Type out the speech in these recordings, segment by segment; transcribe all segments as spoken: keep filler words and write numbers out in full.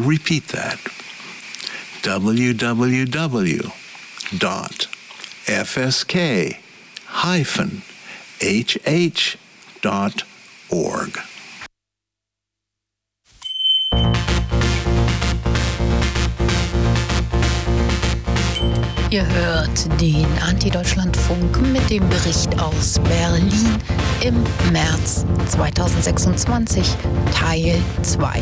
repeat that. w w w dot f s k dash h h dot org. Ihr hört den Anti-Deutschland-Funk mit dem Bericht aus Berlin im März zweitausendsechsundzwanzig, Teil zwei.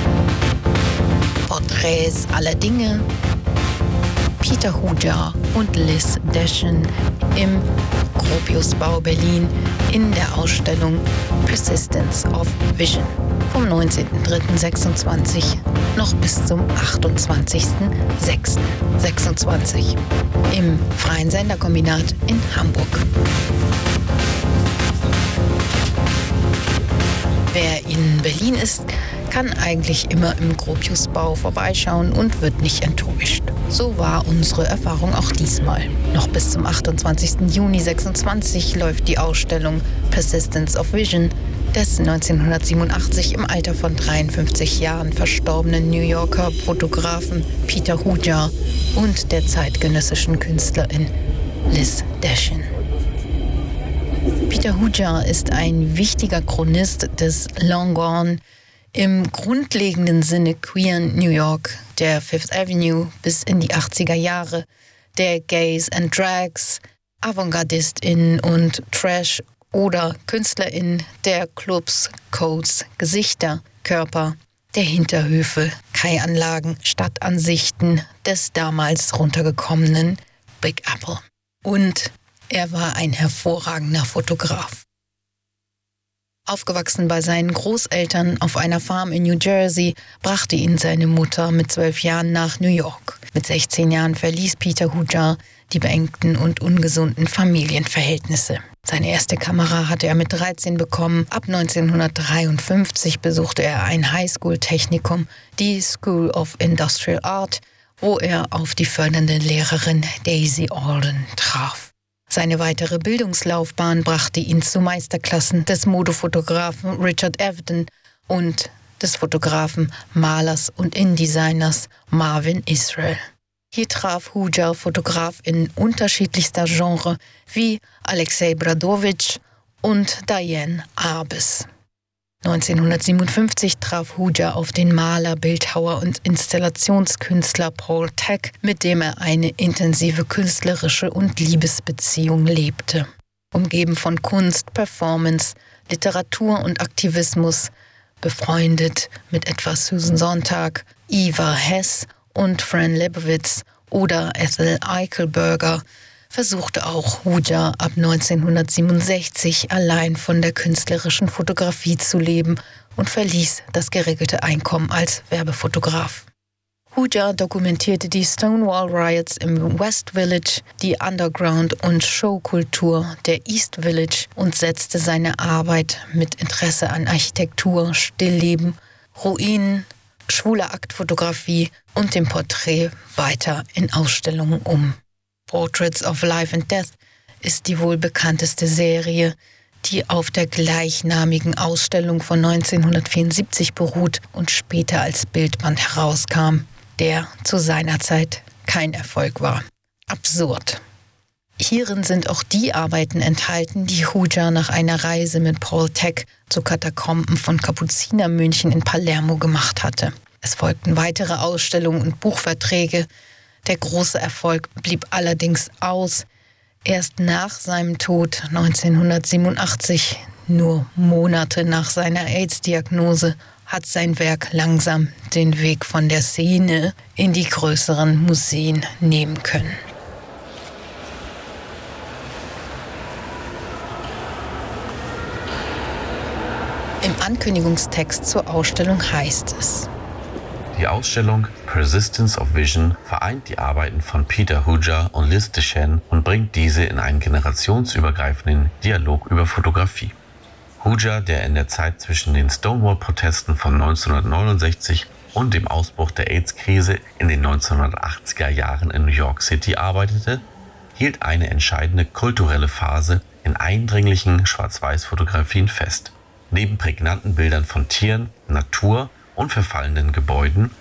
Porträts aller Dinge. Peter Hujar und Liz Deschen im Gropiusbau Berlin in der Ausstellung Persistence of Vision vom neunzehnten dritten sechsundzwanzig noch bis zum achtundzwanzigsten sechsten sechsundzwanzig im Freien Senderkombinat in Hamburg. Wer in Berlin ist, kann eigentlich immer im Gropiusbau vorbeischauen und wird nicht enttäuscht. So war unsere Erfahrung auch diesmal. Noch bis zum achtundzwanzigsten Juni sechsundzwanzig läuft die Ausstellung Persistence of Vision des neunzehnhundertsiebenundachtzig im Alter von dreiundfünfzig Jahren verstorbenen New Yorker Fotografen Peter Hujar und der zeitgenössischen Künstlerin Liz Deschen. Peter Hujar ist ein wichtiger Chronist des Long Gone, im grundlegenden Sinne queeren New York, der Fifth Avenue bis in die achtziger Jahre, der Gays and Drags, AvantgardistInnen und Trash- oder KünstlerInnen der Clubs, Codes, Gesichter, Körper, der Hinterhöfe, Kai-Anlagen, Stadtansichten des damals runtergekommenen Big Apple. Und er war ein hervorragender Fotograf. Aufgewachsen bei seinen Großeltern auf einer Farm in New Jersey, brachte ihn seine Mutter mit zwölf Jahren nach New York. Mit sechzehn Jahren verließ Peter Hujar die beengten und ungesunden Familienverhältnisse. Seine erste Kamera hatte er mit dreizehn bekommen. Ab neunzehnhundertdreiundfünfzig besuchte er ein Highschool-Technikum, die School of Industrial Art, wo er auf die fördernde Lehrerin Daisy Alden traf. Seine weitere Bildungslaufbahn brachte ihn zu Meisterklassen des Modefotografen Richard Avedon und des Fotografen, Malers und Indesigners Marvin Israel. Hier traf Hujar FotografInnen unterschiedlichster Genre wie Alexei Bradovich und Diane Arbus. neunzehnhundertsiebenundfünfzig traf Hujar auf den Maler, Bildhauer und Installationskünstler Paul Thek, mit dem er eine intensive künstlerische und Liebesbeziehung lebte. Umgeben von Kunst, Performance, Literatur und Aktivismus, befreundet mit etwa Susan Sontag, Eva Hess und Fran Lebowitz oder Ethel Eichelberger, versuchte auch Hujar ab neunzehnhundertsiebenundsechzig allein von der künstlerischen Fotografie zu leben und verließ das geregelte Einkommen als Werbefotograf. Hujar dokumentierte die Stonewall Riots im West Village, die Underground- und Showkultur der East Village und setzte seine Arbeit mit Interesse an Architektur, Stillleben, Ruinen, schwuler Aktfotografie und dem Porträt weiter in Ausstellungen um. Portraits of Life and Death ist die wohl bekannteste Serie, die auf der gleichnamigen Ausstellung von neunzehnhundertvierundsiebzig beruht und später als Bildband herauskam, der zu seiner Zeit kein Erfolg war. Absurd. Hierin sind auch die Arbeiten enthalten, die Hujar nach einer Reise mit Paul Thek zu Katakomben von Kapuzinermönchen in Palermo gemacht hatte. Es folgten weitere Ausstellungen und Buchverträge. Der große Erfolg blieb allerdings aus. Erst nach seinem Tod neunzehnhundertsiebenundachtzig, nur Monate nach seiner AIDS-Diagnose, hat sein Werk langsam den Weg von der Szene in die größeren Museen nehmen können. Im Ankündigungstext zur Ausstellung heißt es: Die Ausstellung Persistence of Vision vereint die Arbeiten von Peter Hujar und Liz Deschen und bringt diese in einen generationsübergreifenden Dialog über Fotografie. Hujar, der in der Zeit zwischen den Stonewall-Protesten von neunzehnhundertneunundsechzig und dem Ausbruch der AIDS-Krise in den neunzehnhundertachtziger Jahren in New York City arbeitete, hielt eine entscheidende kulturelle Phase in eindringlichen Schwarz-Weiß-Fotografien fest. Neben prägnanten Bildern von Tieren, Natur und verfallenen Gebäuden